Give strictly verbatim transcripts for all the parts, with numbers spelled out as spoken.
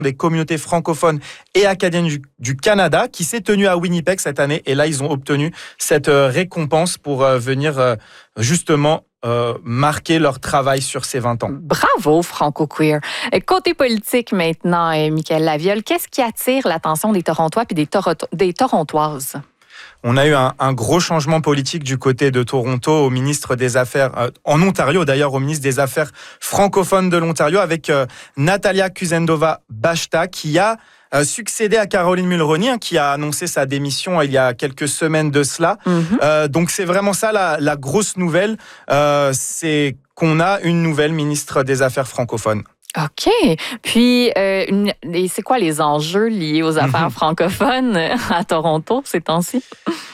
des communautés francophones et acadiennes du, du Canada qui s'est tenu à Winnipeg cette année. Et là, ils ont obtenu cette euh, récompense pour euh, venir euh, justement euh, marquer leur travail sur ces vingt ans. Bravo, Franco-Queer. Côté politique maintenant, Michaël Laviole, qu'est-ce qui attire l'attention des Torontois et des, Toro- des Torontoises? On a eu un, un gros changement politique du côté de Toronto au ministre des Affaires, euh, en Ontario d'ailleurs, au ministre des Affaires francophones de l'Ontario, avec euh, Natalia Kuzendova-Bashta, qui a euh, succédé à Caroline Mulroney, hein, qui a annoncé sa démission il y a quelques semaines de cela. Mm-hmm. Euh, donc c'est vraiment ça la, la grosse nouvelle, euh, c'est qu'on a une nouvelle ministre des Affaires francophones. OK. Puis, euh, une, et c'est quoi les enjeux liés aux affaires mm-hmm. francophones à Toronto ces temps-ci?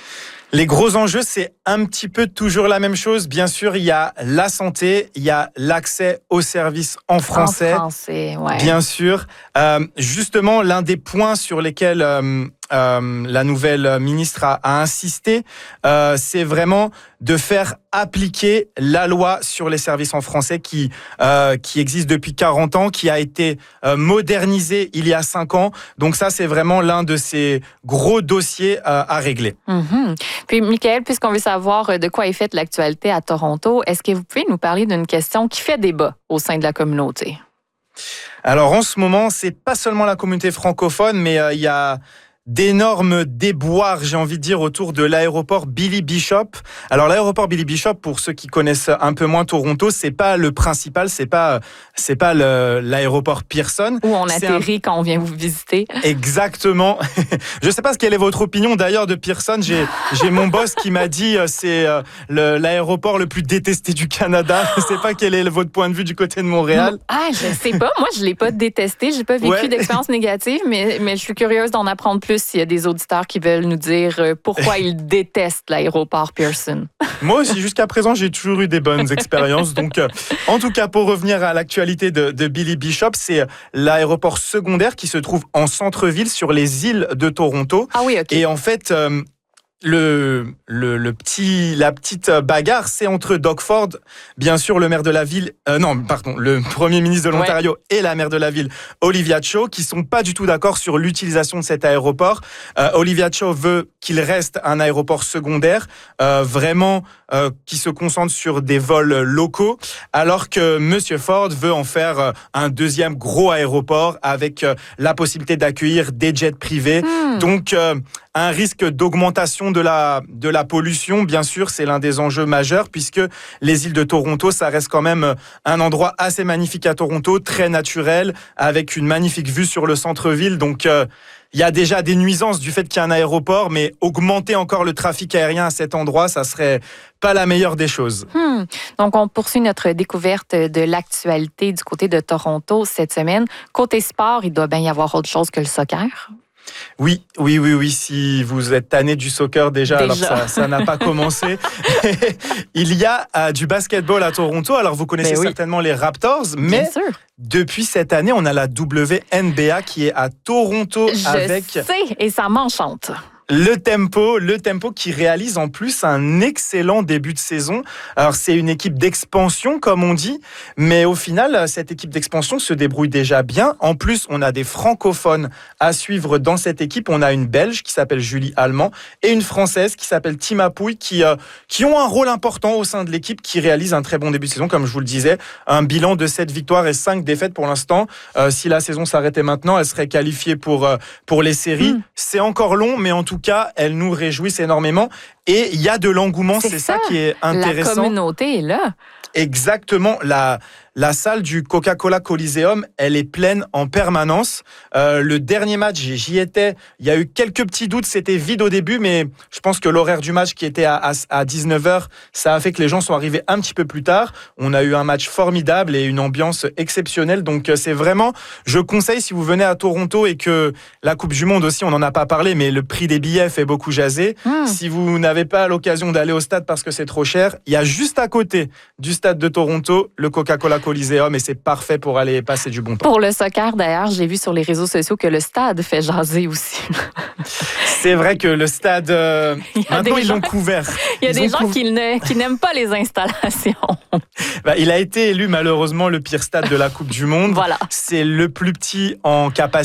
Les gros enjeux, c'est un petit peu toujours la même chose. Bien sûr, il y a la santé, il y a l'accès aux services en français. En français, ouais. Bien sûr. Euh, justement, l'un des points sur lesquels euh, euh, la nouvelle ministre a, a insisté, euh, c'est vraiment de faire appliquer la loi sur les services en français qui euh, qui existe depuis quarante ans, qui a été euh, modernisée il y a cinq ans. Donc ça, c'est vraiment l'un de ces gros dossiers euh, à régler. Mm-hmm. Puis, Michaël, puisqu'on veut savoir de quoi est faite l'actualité à Toronto, est-ce que vous pouvez nous parler d'une question qui fait débat au sein de la communauté? Alors, en ce moment, c'est pas seulement la communauté francophone, mais euh, il y a d'énormes déboires, j'ai envie de dire, autour de l'aéroport Billy Bishop. Alors l'aéroport Billy Bishop, pour ceux qui connaissent un peu moins Toronto, c'est pas le principal, c'est pas c'est pas le, l'aéroport Pearson. Où on atterrit un... quand on vient vous visiter. Exactement. Je sais pas ce quelle est votre opinion d'ailleurs de Pearson. J'ai j'ai mon boss qui m'a dit euh, c'est euh, le, l'aéroport le plus détesté du Canada. Je sais pas quel est votre point de vue du côté de Montréal. Ah, je sais pas. Moi, je l'ai pas détesté. J'ai pas vécu ouais. d'expérience négative, mais mais je suis curieuse d'en apprendre plus. S'il y a des auditeurs qui veulent nous dire pourquoi ils détestent l'aéroport Pearson. Moi aussi, jusqu'à présent, j'ai toujours eu des bonnes expériences. Donc, euh, en tout cas, pour revenir à l'actualité de, de Billy Bishop, c'est l'aéroport secondaire qui se trouve en centre-ville sur les îles de Toronto. Ah oui, OK. Et en fait... Euh, Le, le, le petit, la petite bagarre, c'est entre Doug Ford, bien sûr le maire de la ville, euh, non, pardon, le premier ministre de l'Ontario ouais. et la maire de la ville, Olivia Cho, qui sont pas du tout d'accord sur l'utilisation de cet aéroport. Euh, Olivia Cho veut qu'il reste un aéroport secondaire, euh, vraiment euh, qui se concentre sur des vols locaux, alors que Monsieur Ford veut en faire euh, un deuxième gros aéroport avec euh, la possibilité d'accueillir des jets privés. Hmm. Donc euh, un risque d'augmentation de la, de la pollution, bien sûr, c'est l'un des enjeux majeurs, puisque les îles de Toronto, ça reste quand même un endroit assez magnifique à Toronto, très naturel, avec une magnifique vue sur le centre-ville. Donc, euh, il y a déjà des nuisances du fait qu'il y a un aéroport, mais augmenter encore le trafic aérien à cet endroit, ça serait pas la meilleure des choses. Hmm. Donc, on poursuit notre découverte de l'actualité du côté de Toronto cette semaine. Côté sport, il doit bien y avoir autre chose que le soccer. Oui, oui, oui, oui. Si vous êtes tanné du soccer déjà, déjà. alors ça, ça n'a pas commencé. Il y a euh, du basketball à Toronto. Alors vous connaissez oui. certainement les Raptors, mais Bien sûr. Depuis cette année, on a la W N B A qui est à Toronto. Je avec sais, et ça m'enchante. Le Tempo, le Tempo qui réalise en plus un excellent début de saison. Alors c'est une équipe d'expansion comme on dit, mais au final cette équipe d'expansion se débrouille déjà bien. En plus, on a des francophones à suivre dans cette équipe. On a une Belge qui s'appelle Julie Allemand et une Française qui s'appelle Tima Pouille qui euh, qui ont un rôle important au sein de l'équipe, qui réalise un très bon début de saison, comme je vous le disais. Un bilan de sept victoires et cinq défaites pour l'instant. Euh, si la saison s'arrêtait maintenant, elle serait qualifiée pour euh, pour les séries. Mmh. C'est encore long, mais en tout cas, elles nous réjouissent énormément. Et il y a de l'engouement, c'est, c'est ça, ça qui est intéressant. La communauté est là. Exactement. La, la salle du Coca-Cola Coliseum, elle est pleine en permanence. Euh, le dernier match, j'y étais. Il y a eu quelques petits doutes. C'était vide au début, mais je pense que l'horaire du match qui était à, à, à dix-neuf heures, ça a fait que les gens sont arrivés un petit peu plus tard. On a eu un match formidable et une ambiance exceptionnelle. Donc, c'est vraiment, je conseille, si vous venez à Toronto et que la Coupe du Monde aussi, on n'en a pas parlé, mais le prix des billets fait beaucoup jaser. Mmh. Si vous n'avez pas l'occasion d'aller au stade parce que c'est trop cher, il y a juste à côté du stade de Toronto le Coca-Cola Coliseum et c'est parfait pour aller passer du bon temps. Pour le soccer, d'ailleurs, j'ai vu sur les réseaux sociaux que le stade fait jaser aussi. C'est vrai que le stade, euh, maintenant ils gens, l'ont couvert. Il y a ils des gens couv... qui, ne, qui n'aiment pas les installations. Bah, il a été élu malheureusement le pire stade de la Coupe du Monde. Voilà. C'est le plus petit en capacité.